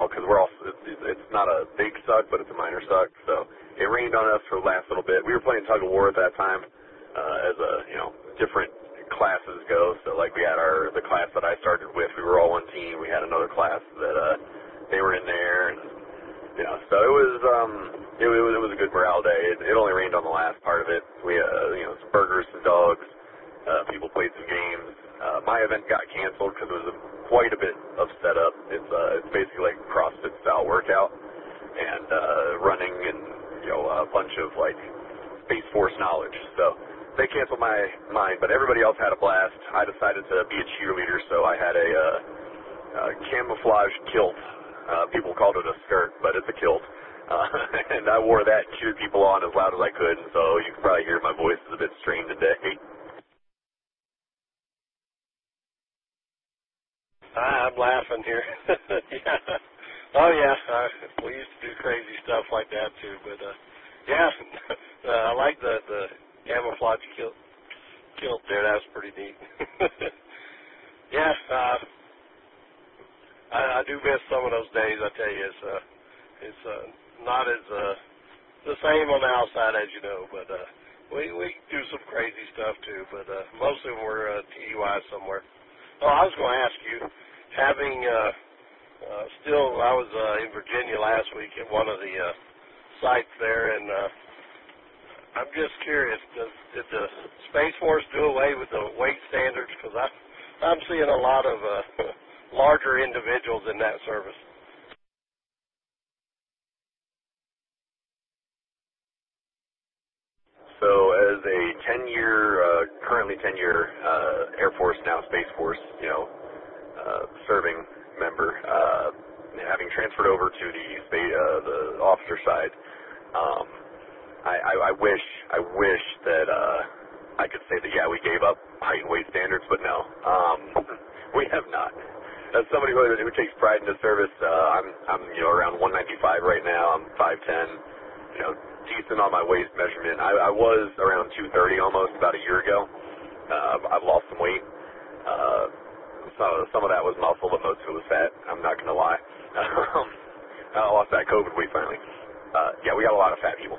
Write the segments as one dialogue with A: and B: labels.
A: because we're all it's not a big suck, but it's a minor suck. So it rained on us for the last little bit. We were playing tug of war at that time, as a different classes go. So like we had the class that I started with, we were all one team. We had another class that they were in there, and so it was a good morale day. It only rained on the last part of it. We some burgers, some dogs. People played some games. My event got canceled because it was quite a bit of setup. It's basically like CrossFit style workout and running and a bunch of like Space Force knowledge. So they canceled mine, but everybody else had a blast. I decided to be a cheerleader, so I had a camouflage kilt. People called it a skirt, but it's a kilt. And I wore that and cheered people on as loud as I could, and so you can probably hear my voice is a bit strained today.
B: I'm laughing here. Yeah. Oh yeah, we used to do crazy stuff like that too. But yeah, I like the camouflage kilt there. That was pretty neat. Yeah, I do miss some of those days. I tell you, it's not as the same on the outside as but we do some crazy stuff too. But mostly when we're TDY somewhere. Oh, I was going to ask you, having I was in Virginia last week at one of the sites there, and I'm just curious, did the Space Force do away with the weight standards? Because I'm seeing a lot of larger individuals in that service.
A: So as a currently 10-year Air Force, now Space Force, serving member, having transferred over to the officer side, I wish that I could say that we gave up height and weight standards, but no, we have not. As somebody who takes pride in the service, I'm around 195 right now. I'm 5'10", decent on my waist measurement. I was around 230 almost about a year ago. I've lost some weight. Some of that was muscle, but most of it was fat. I'm not going to lie. I lost that COVID weight finally. We got a lot of fat people.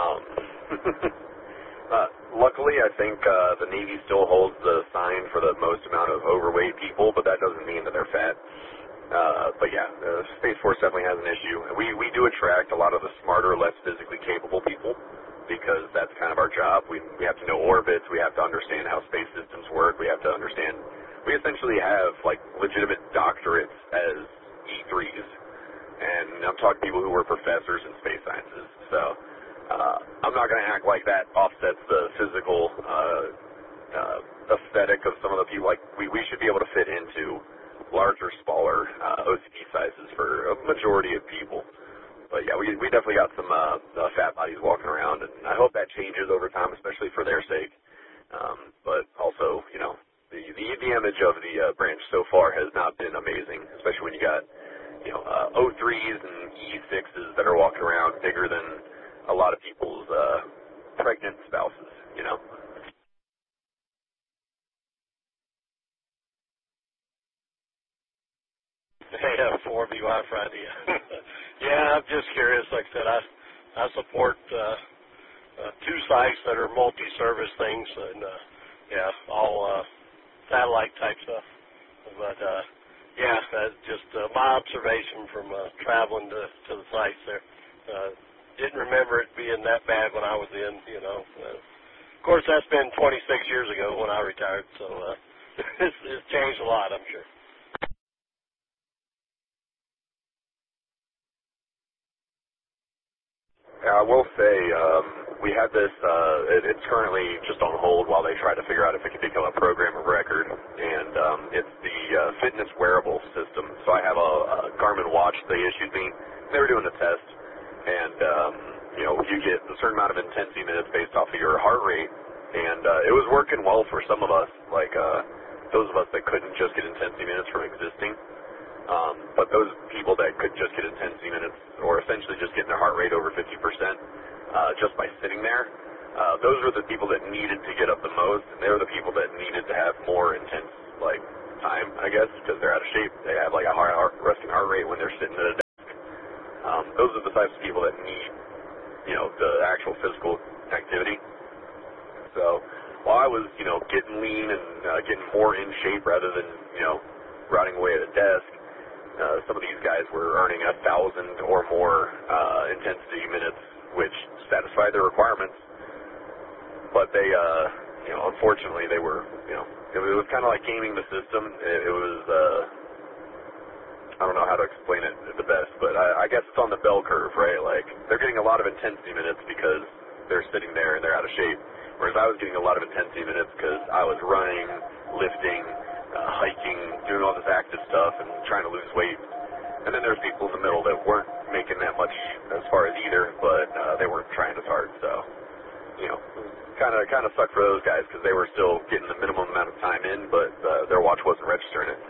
A: Luckily, I think the Navy still holds the sign for the most amount of overweight people, but that doesn't mean that they're fat. The Space Force definitely has an issue. We do attract a lot of the smarter, less physically capable people because that's kind of our job. We have to know orbits. We have to understand how space systems work. We have to understand. We essentially have like legitimate doctorates as E3s, and I'm talking people who were professors in space sciences. So I'm not going to act like that offsets the physical aesthetic of some of the people. Like we should be able to fit into larger, smaller OCD sizes for a majority of people. But we definitely got some fat bodies walking around, and I hope that changes over time, especially for their sake. But also, the image of the branch so far has not been amazing, especially when you got O3s and E6s that are walking around bigger than a lot of people's pregnant spouses.
B: Hey, 4BY Friday. Yeah, I'm just curious. Like I said, I support two sites that are multi-service things, and all satellite type stuff. But that's just my observation from traveling to the sites there. Didn't remember it being that bad when I was in. Of course, that's been 26 years ago when I retired, so it's changed a lot, I'm sure.
A: I will say we had this. It's currently just on hold while they try to figure out if it can become a program of record, and it's the fitness wearable system. So I have a Garmin watch they issued me. They were doing the test, and you get a certain amount of intensity minutes based off of your heart rate, and it was working well for some of us, like those of us that couldn't just get intensity minutes from existing. But those people that could just get intensity minutes, or essentially just getting their heart rate over 50% just by sitting there, those were the people that needed to get up the most, and they were the people that needed to have more intense time, I guess, because they're out of shape. They have like a resting heart rate when they're sitting at a desk. those are the types of people that need, the actual physical activity. So while I was, getting lean and getting more in shape rather than, rotting away at a desk, some of these guys were earning 1,000 or more intensity minutes, which satisfied their requirements. But they, unfortunately, they were, it was kind of like gaming the system. It was, I don't know how to explain it the best, but I guess it's on the bell curve, right? Like, they're getting a lot of intensity minutes because they're sitting there and they're out of shape, whereas I was getting a lot of intensity minutes because I was running, lifting, hiking, doing all this active stuff and trying to lose weight. And then there's people in the middle that weren't making that much as far as either, but they weren't trying as hard, so, kind of sucked for those guys because they were still getting the minimum amount of time in, but their watch wasn't registering it.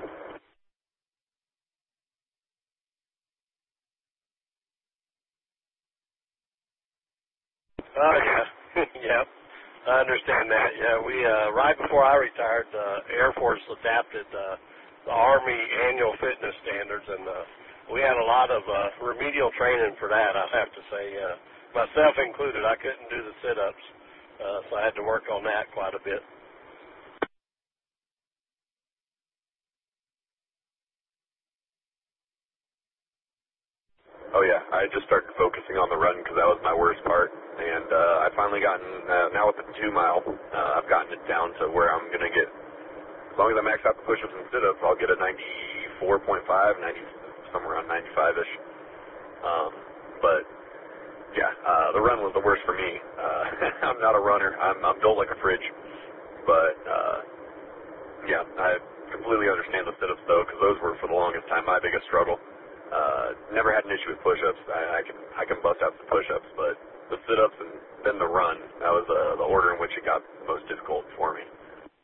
B: Oh, yeah. Yeah. I understand that. Yeah, we right before I retired, the Air Force adapted the Army annual fitness standards, and we had a lot of remedial training for that. I have to say, myself included, I couldn't do the sit-ups, so I had to work on that quite a bit.
A: Oh yeah, I just started focusing on the run because that was my worst part, and I've finally gotten, now with the 2 mile, I've gotten it down to where I'm going to get, as long as I max out the push-ups and sit-ups, I'll get a 94.5, 90, somewhere around 95-ish. But yeah, the run was the worst for me. I'm not a runner. I'm built like a fridge, but yeah, I completely understand the sit-ups though, because those were for the longest time my biggest struggle. Never had an issue with push-ups. I can bust out some push-ups, but the sit-ups and then the run, that was the order in which it got most difficult for me.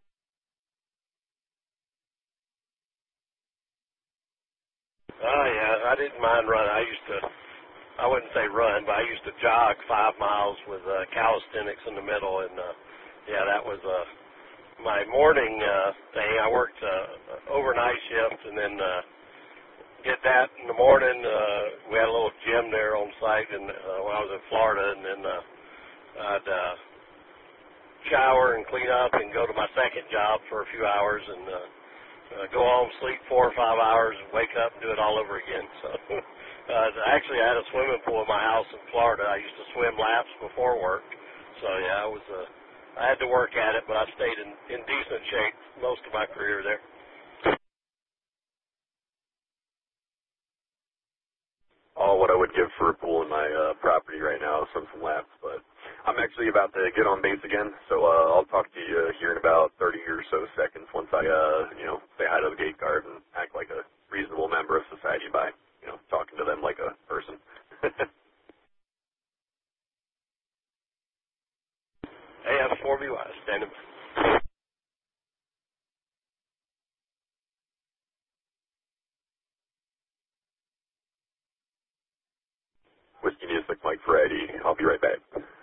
B: Oh, yeah, I didn't mind running. I wouldn't say run, but I used to jog 5 miles with calisthenics in the middle, and yeah, that was my morning thing. I worked overnight shift, and then get that in the morning. We had a little gym there on site, and when I was in Florida, and then I'd shower and clean up and go to my second job for a few hours, and go home, sleep 4 or 5 hours, and wake up and do it all over again. So actually, I had a swimming pool in my house in Florida. I used to swim laps before work. So yeah, I had to work at it, but I stayed in decent shape most of my career there.
A: All what I would give for a pool in my property right now is some laps, but I'm actually about to get on base again, so I'll talk to you here in about 30 or so seconds once I, say hi to the gate guard and act like a reasonable member of society by, talking to them like a person.
B: Hey, I'm 4BY, standing by.
A: Whiskey Music, Mike Ferretti. I'll be right back.